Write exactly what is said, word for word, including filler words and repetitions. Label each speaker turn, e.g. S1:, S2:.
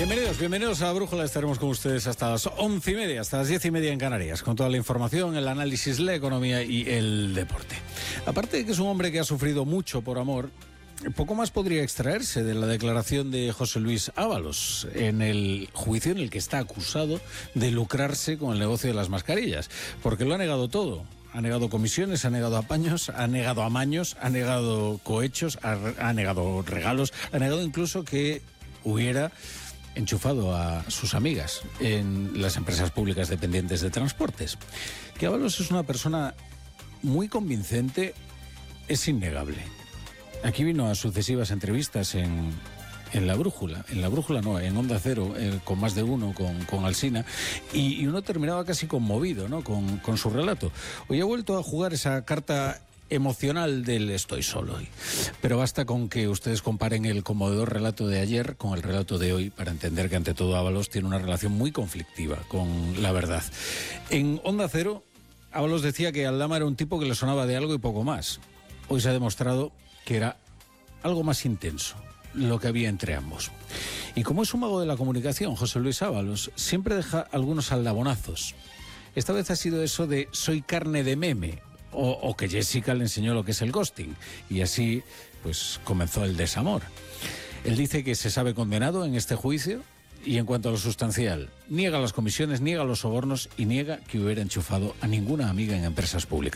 S1: Bienvenidos, bienvenidos a Brújula. Estaremos con ustedes hasta las once y media, hasta las diez y media en Canarias, con toda la información, el análisis, la economía y el deporte. Aparte de que es un hombre que ha sufrido mucho por amor, poco más podría extraerse de la declaración de José Luis Ábalos en el juicio en el que está acusado de lucrarse con el negocio de las mascarillas, porque lo ha negado todo. Ha negado comisiones, ha negado apaños, ha negado amaños, ha negado cohechos, ha, ha negado regalos, ha negado incluso que hubiera enchufado a sus amigas en las empresas públicas dependientes de transportes. Que Ábalos es una persona muy convincente, es innegable. Aquí vino a sucesivas entrevistas en, en La Brújula, en La Brújula no, en Onda Cero, eh, con más de uno, con, con Alsina, y, y uno terminaba casi conmovido, ¿no?, con, con su relato. Hoy ha vuelto a jugar esa carta emocional del estoy solo hoy. Pero basta con que ustedes comparen el conmovedor relato de ayer con el relato de hoy para entender que ante todo Ábalos tiene una relación muy conflictiva con la verdad. En Onda Cero, Ábalos decía que Aldama era un tipo que le sonaba de algo y poco más. Hoy se ha demostrado que era algo más intenso lo que había entre ambos. Y como es un mago de la comunicación, José Luis Ábalos siempre deja algunos aldabonazos. Esta vez ha sido eso de soy carne de meme, o, o que Jessica le enseñó lo que es el ghosting, y así pues comenzó el desamor. Él dice que se sabe condenado en este juicio, y en cuanto a lo sustancial, niega las comisiones, niega los sobornos y niega que hubiera enchufado a ninguna amiga en empresas públicas.